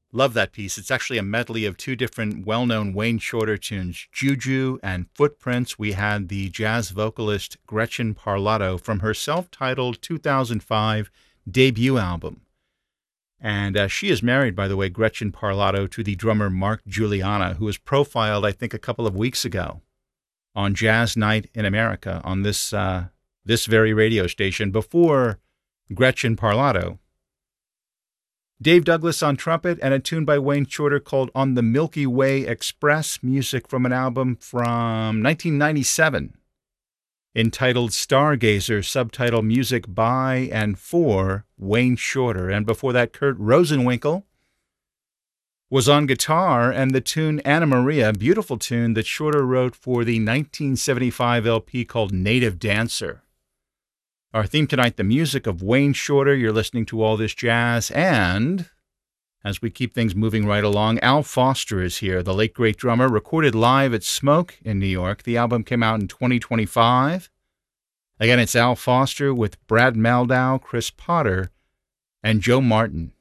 Love that piece. It's actually a medley of two different well-known Wayne Shorter tunes, Juju and Footprints. We had the jazz vocalist Gretchen Parlato from her self-titled 2005 debut album. And she is married, by the way, Gretchen Parlato, to the drummer Mark Guiliana, who was profiled, I think, a couple of weeks ago on Jazz Night in America on this very radio station before Gretchen Parlato. Dave Douglas on trumpet and a tune by Wayne Shorter called On the Milky Way Express, music from an album from 1997 entitled Stargazer, subtitle Music by and for Wayne Shorter. And before that, Kurt Rosenwinkel was on guitar, and the tune Anna Maria, beautiful tune that Shorter wrote for the 1975 LP called Native Dancer. Our theme tonight, the music of Wayne Shorter. You're listening to All This Jazz, and as we keep things moving right along, Al Foster is here, the late great drummer, recorded live at Smoke in New York. The album came out in 2025. Again, it's Al Foster with Brad Maldau, Chris Potter, and Joe Martin.